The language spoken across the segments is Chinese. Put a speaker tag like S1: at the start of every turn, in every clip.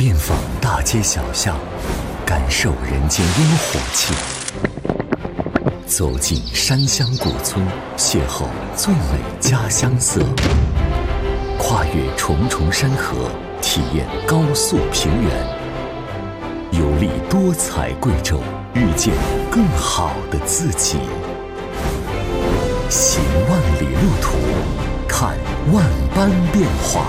S1: 遍访大街小巷，感受人间烟火气；走进山乡古村，邂逅最美家乡色；跨越重重山河，体验高速平原。游历多彩贵州，遇见更好的自己。行万里路途，看万般变化。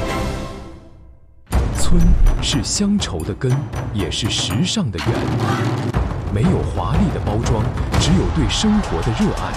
S2: 村是乡愁的根，也是时尚的源。没有华丽的包装，只有对生活的热爱。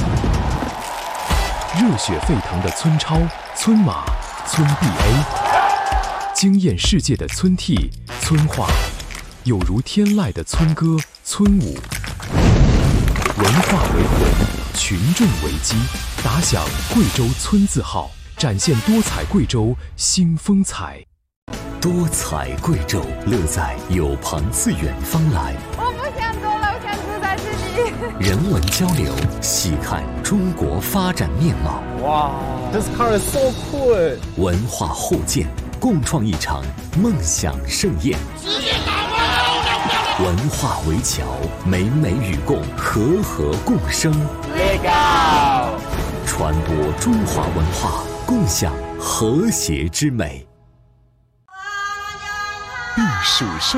S2: 热血沸腾的村超、村马、村 BA， 惊艳世界的村 T、村话，有如天籁的村歌、村舞。文化为魂，群众为基，打响贵州村字号，展现多彩贵州新风采。
S1: 多彩贵州，乐在有朋自远方来。
S3: 我不想走了，我想住在这里。
S1: 人文交流，细看中国发展面貌。
S4: 哇 ，This car is so cool！
S1: 文化互鉴，共创一场梦想盛宴。
S5: 世界大王，
S1: 文化为桥，美美与共，和和共生。
S4: Legal！
S1: 传播中华文化，共享和谐之美。避暑胜